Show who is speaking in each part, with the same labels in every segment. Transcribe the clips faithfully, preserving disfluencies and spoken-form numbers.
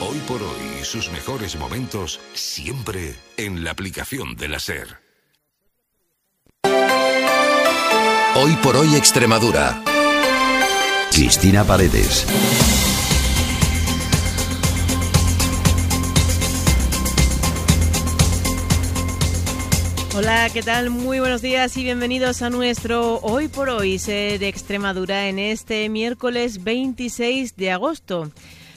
Speaker 1: Hoy por hoy, sus mejores momentos siempre en la aplicación de la SER.
Speaker 2: Hoy por hoy Extremadura. Cristina Paredes.
Speaker 3: Hola, ¿qué tal? Muy buenos días y bienvenidos a nuestro Hoy por Hoy SER Extremadura en este miércoles veintiséis de agosto.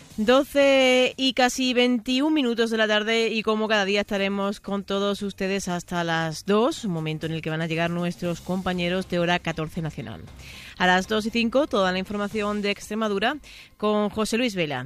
Speaker 3: doce y casi veintiún minutos de la tarde y como cada día estaremos con todos ustedes hasta las dos, un momento en el que van a llegar nuestros compañeros de hora catorce nacional. A las dos y cinco toda la información de Extremadura con José Luis Vela.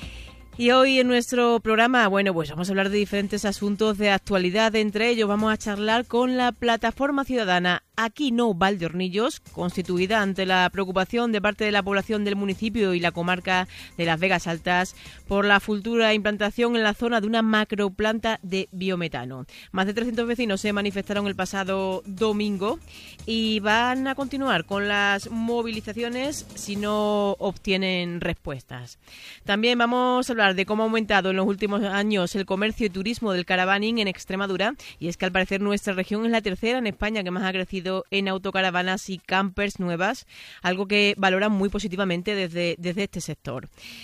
Speaker 3: Y hoy en nuestro programa, bueno, pues vamos a hablar de diferentes asuntos de actualidad. Entre ellos vamos a charlar con la plataforma ciudadana Aquí No Valdeornillos, constituida ante la preocupación de parte de la población del municipio y la comarca de Las Vegas Altas por la futura implantación en la zona de una macroplanta de biometano. Más de trescientos vecinos se manifestaron el pasado domingo y van a continuar con las movilizaciones si no obtienen respuestas. También vamos a hablar de cómo ha aumentado en los últimos años el comercio y turismo del caravaning en Extremadura, y es que al parecer nuestra región es la tercera en España que más ha crecido en autocaravanas y campers nuevas, algo que valoran muy positivamente desde, desde este sector.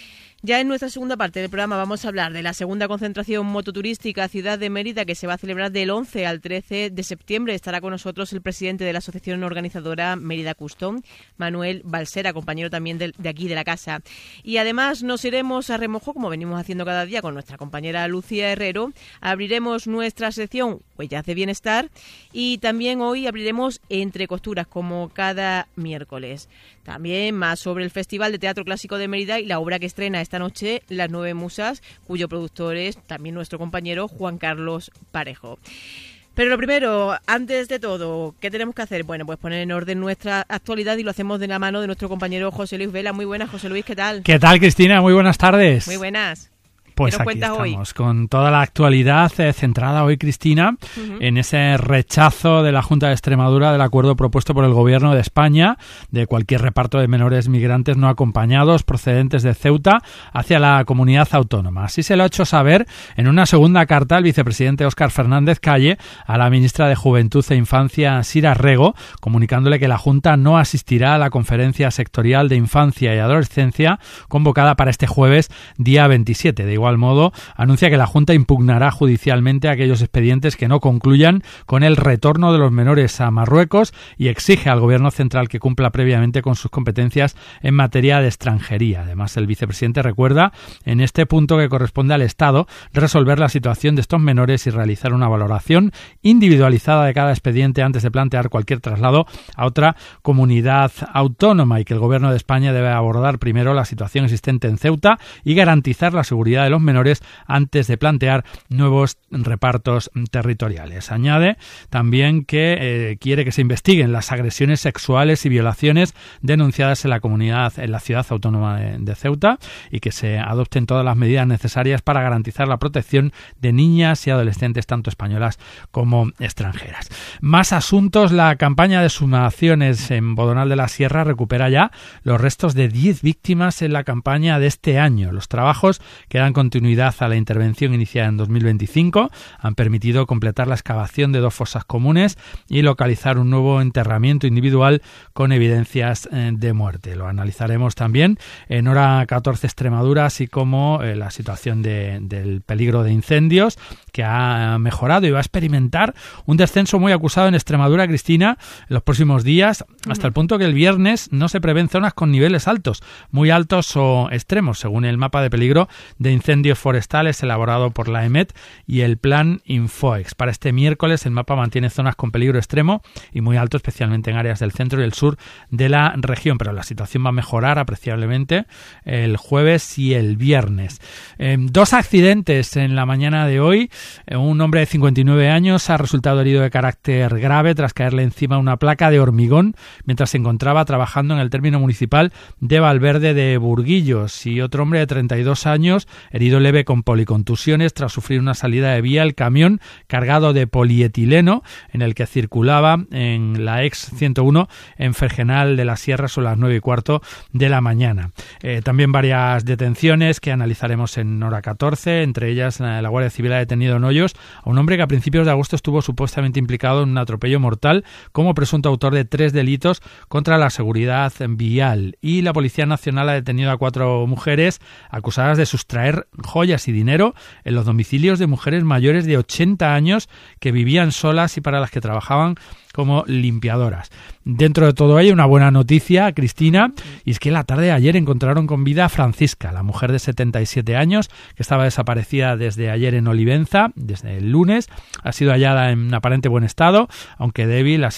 Speaker 3: Ya en nuestra segunda parte del programa vamos a hablar de la segunda concentración mototurística Ciudad de Mérida, que se va a celebrar del once al trece de septiembre. Estará con nosotros el presidente de la asociación organizadora Mérida Custom, Manuel Balsera, compañero también de, de aquí de la casa. Y además nos iremos a remojo, como venimos haciendo cada día con nuestra compañera Lucía Herrero. Abriremos nuestra sección Huellas de Bienestar y también hoy abriremos Entre Costuras, como cada miércoles. También más sobre el Festival de Teatro Clásico de Mérida y la obra que estrena esta noche Las Nueve Musas, cuyo productor es también nuestro compañero Juan Carlos Parejo. Pero lo primero, antes de todo, ¿qué tenemos que hacer? Bueno, pues poner en orden nuestra actualidad y lo hacemos de la mano de nuestro compañero José Luis Vela. Muy buenas, José Luis, ¿qué tal?
Speaker 4: ¿Qué tal, Cristina? Muy buenas tardes.
Speaker 3: Muy buenas.
Speaker 4: Pues aquí estamos hoy con toda la actualidad eh, centrada hoy, Cristina, uh-huh. en ese rechazo de la Junta de Extremadura del acuerdo propuesto por el Gobierno de España de cualquier reparto de menores migrantes no acompañados procedentes de Ceuta hacia la comunidad autónoma. Así se lo ha hecho saber en una segunda carta el vicepresidente Óscar Fernández Calle a la ministra de Juventud e Infancia, Sira Rego, comunicándole que la Junta no asistirá a la conferencia sectorial de infancia y adolescencia convocada para este jueves, día veintisiete. De igual De igual modo, anuncia que la Junta impugnará judicialmente aquellos expedientes que no concluyan con el retorno de los menores a Marruecos y exige al Gobierno central que cumpla previamente con sus competencias en materia de extranjería. Además, el vicepresidente recuerda en este punto que corresponde al Estado resolver la situación de estos menores y realizar una valoración individualizada de cada expediente antes de plantear cualquier traslado a otra comunidad autónoma, y que el Gobierno de España debe abordar primero la situación existente en Ceuta y garantizar la seguridad de los menores antes de plantear nuevos repartos territoriales. Añade también que eh, quiere que se investiguen las agresiones sexuales y violaciones denunciadas en la comunidad, en la ciudad autónoma de, de Ceuta, y que se adopten todas las medidas necesarias para garantizar la protección de niñas y adolescentes tanto españolas como extranjeras. Más asuntos. La campaña de exhumaciones en Bodonal de la Sierra recupera ya los restos de diez víctimas en la campaña de este año. Los trabajos que dan continuidad a la intervención iniciada en dos mil veinticinco han permitido completar la excavación de dos fosas comunes y localizar un nuevo enterramiento individual con evidencias eh, de muerte. Lo analizaremos también en hora catorce Extremadura, así como eh, la situación de, del peligro de incendios, que ha mejorado y va a experimentar un descenso muy acusado en Extremadura, Cristina, en los próximos días, uh-huh. hasta el punto que el viernes no se prevén zonas con niveles altos, muy altos o extremos, según el mapa de peligro de incendios forestales elaborado por la EMET y el plan Infoex. Para este miércoles el mapa mantiene zonas con peligro extremo y muy alto, especialmente en áreas del centro y el sur de la región, pero la situación va a mejorar apreciablemente el jueves y el viernes. Eh, dos accidentes en la mañana de hoy. Eh, un hombre de cincuenta y nueve años ha resultado herido de carácter grave tras caerle encima una placa de hormigón mientras se encontraba trabajando en el término municipal de Valverde de Burguillos, y otro hombre de treinta y dos años herido herido leve con policontusiones tras sufrir una salida de vía el camión cargado de polietileno en el que circulaba en la ex ciento uno en Fergenal de la Sierra sobre las nueve y cuarto de la mañana. Eh, también varias detenciones que analizaremos en hora catorce, entre ellas la, la Guardia Civil ha detenido en Hoyos a un hombre que a principios de agosto estuvo supuestamente implicado en un atropello mortal como presunto autor de tres delitos contra la seguridad vial, y la Policía Nacional ha detenido a cuatro mujeres acusadas de sustraer joyas y dinero en los domicilios de mujeres mayores de ochenta años que vivían solas y para las que trabajaban como limpiadoras. Dentro de todo ello, una buena noticia, Cristina, y es que la tarde de ayer encontraron con vida a Francisca, la mujer de setenta y siete años que estaba desaparecida desde ayer en Olivenza, desde el lunes. Ha sido hallada en aparente buen estado, aunque débil.